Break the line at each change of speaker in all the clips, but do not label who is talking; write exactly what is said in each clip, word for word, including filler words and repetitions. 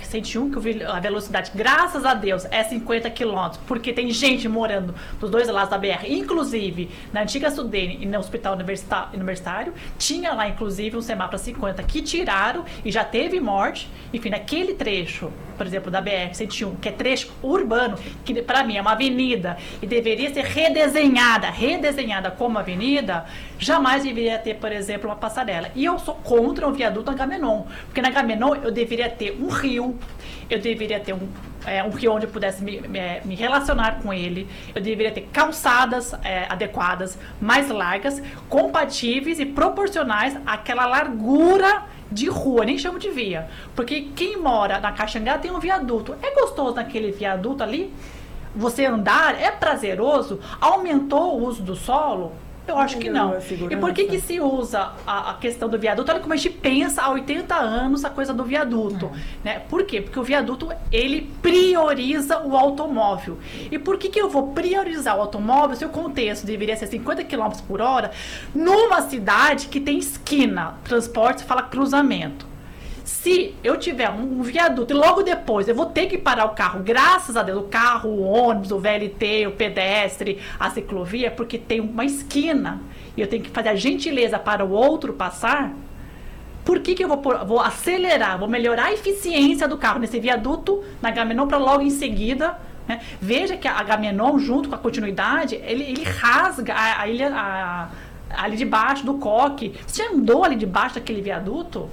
cento e um, que a velocidade, graças a Deus, é cinquenta quilômetros, porque tem gente morando dos dois lados da B R, inclusive na antiga Sudene e no Hospital Universitário, tinha lá, inclusive, um semáforo cinquenta que tiraram e já teve morte. Enfim, naquele trecho, por exemplo, da B R cento e um, que é trecho urbano, que para mim é uma avenida e deveria ser redesenhada, redesenhada como avenida, jamais deveria ter, por exemplo, uma passarela. E eu sou contra um viaduto na Agamenon, porque na Agamenon eu deveria ter um rio, eu deveria ter um, é, um rio onde eu pudesse me, me, me relacionar com ele, eu deveria ter calçadas é, adequadas, mais largas, compatíveis e proporcionais àquela largura de rua, nem chamo de via, porque quem mora na Caxangá tem um viaduto, é gostoso naquele viaduto ali, você andar, é prazeroso, aumentou o uso do solo? Eu acho que não. E por que que se usa a, a questão do viaduto? Olha como a gente pensa há oitenta anos a coisa do viaduto. Uhum. Né? Por quê? Porque o viaduto, ele prioriza o automóvel. E por que que eu vou priorizar o automóvel se o contexto deveria ser cinquenta quilômetros por hora numa cidade que tem esquina? Transporte, fala cruzamento. Se eu tiver um, um viaduto e logo depois eu vou ter que parar o carro, graças a Deus, o carro, o ônibus, o V L T, o pedestre, a ciclovia, porque tem uma esquina e eu tenho que fazer a gentileza para o outro passar, por que que eu vou, vou acelerar, vou melhorar a eficiência do carro nesse viaduto, na Agamenon, para logo em seguida, né? Veja que a Agamenon, junto com a continuidade, ele, ele rasga a, a ilha, a, ali debaixo do coque. Você já andou ali debaixo daquele viaduto?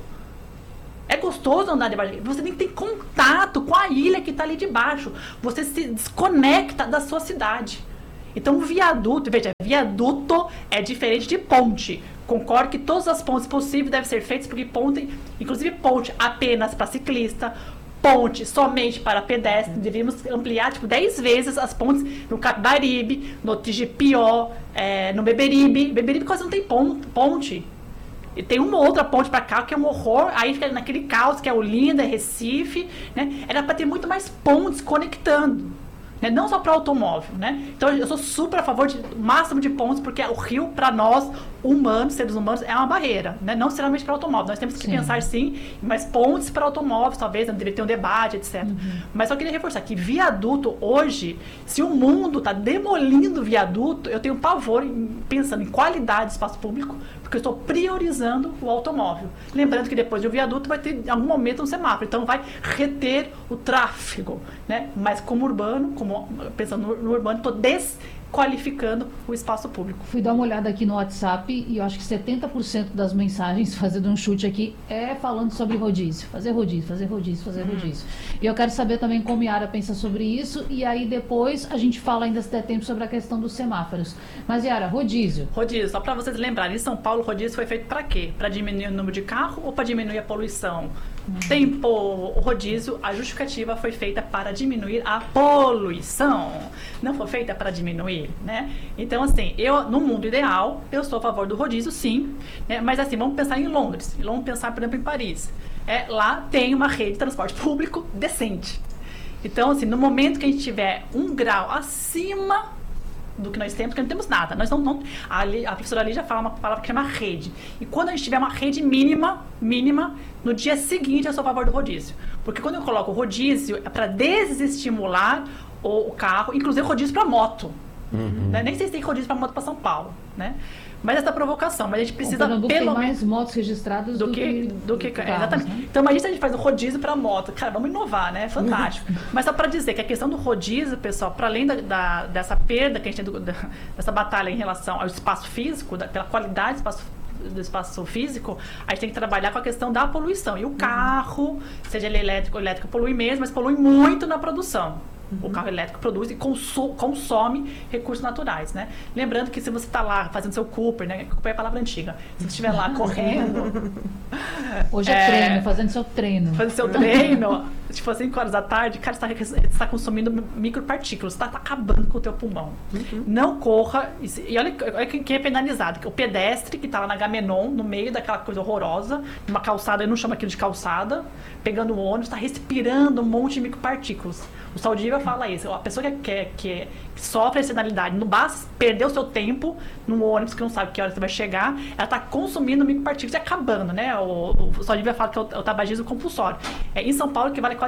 É gostoso andar debaixo. Você nem tem contato com a ilha que está ali debaixo. Você se desconecta da sua cidade. Então, viaduto, veja, viaduto é diferente de ponte. Concordo que todas as pontes possíveis devem ser feitas, porque ponte, inclusive ponte apenas para ciclista, ponte somente para pedestre, deveríamos ampliar tipo dez vezes as pontes no Capibaribe, no Tigipió, é, no Beberibe. Beberibe quase não tem ponte. E tem uma outra ponte para cá que é um horror, aí fica naquele caos que é Olinda, Recife, né? Era para ter muito mais pontes conectando, né? Não só para automóvel, né? Então eu sou super a favor de máximo de pontes, porque o rio para nós humanos, seres humanos, é uma barreira, né? Não necessariamente para automóvel. Nós temos que sim. pensar sim, mas pontes para automóveis, talvez, deveria ter um debate, etcétera. Uhum. Mas só queria reforçar que viaduto hoje, se o mundo está demolindo viaduto, eu tenho pavor em, pensando em qualidade de espaço público, porque eu estou priorizando o automóvel. Lembrando que depois do viaduto vai ter, em algum momento, um semáforo. Então, vai reter o tráfego, né? Mas como urbano, como, pensando no, no urbano, estou desqualificando o espaço público.
Fui dar uma olhada aqui no WhatsApp e eu acho que setenta por cento das mensagens, fazendo um chute aqui, é falando sobre rodízio. Fazer rodízio, fazer rodízio, fazer hum. rodízio. E eu quero saber também como a Yara pensa sobre isso, e aí depois a gente fala ainda, se der tempo, sobre a questão dos semáforos. Mas, Yara, rodízio.
Rodízio, só para vocês lembrarem, em São Paulo, o rodízio foi feito para quê? Para diminuir o número de carro ou para diminuir a poluição? Hum. Tempo, o rodízio, a justificativa foi feita para diminuir a poluição. Não foi feita para diminuir, né? Então, assim, eu, no mundo ideal, eu sou a favor do rodízio, sim, né? Mas, assim, vamos pensar em Londres, vamos pensar, por exemplo, em Paris. É, lá tem uma rede de transporte público decente. Então, assim, no momento que a gente tiver um grau acima do que nós temos, porque não temos nada. Nós não, não, a, a professora ali já fala uma palavra que chama rede. E quando a gente tiver uma rede mínima, mínima, no dia seguinte eu sou a favor do rodízio. Porque quando eu coloco o rodízio, é para desestimular o, o carro, inclusive rodízio para moto. Uhum. Né? Nem sei se tem rodízio para moto para São Paulo, né? Mas essa provocação, mas a gente precisa
o pelo tem mais motos registradas do, do que, que
do que carros, exatamente. Né? Então imagina se a gente faz um rodízio para moto, cara, vamos inovar, né? Fantástico. Mas só para dizer que a questão do rodízio, pessoal, para além da, da, dessa perda que a gente tem do, da, dessa batalha em relação ao espaço físico, da, pela qualidade do espaço do espaço físico, a gente tem que trabalhar com a questão da poluição. E o carro, seja ele elétrico ou elétrico, polui mesmo, mas polui muito na produção. Uhum. O carro elétrico produz e consome, consome recursos naturais, né? Lembrando que se você está lá fazendo seu Cooper, né? Cooper é a palavra antiga. Se você estiver lá correndo...
Hoje é, é treino, fazendo seu treino.
Fazendo seu treino, tipo, às cinco horas da tarde, cara, você está, está consumindo micropartículas, está tá acabando com o teu pulmão. Uhum. Não corra... E olha, olha quem é penalizado. O pedestre que está lá na Agamenon, no meio daquela coisa horrorosa, numa calçada, eu não chamo aquilo de calçada, pegando o ônibus, está respirando um monte de micropartículas. O Saldiva fala isso. A pessoa que, que, que, que sofre a externalidade, não basta perder o seu tempo no ônibus, que não sabe que hora você vai chegar, ela está consumindo micropartículas e acabando, né? O, o Saldiva fala que é o, é o tabagismo compulsório. É, em São Paulo, que vale quase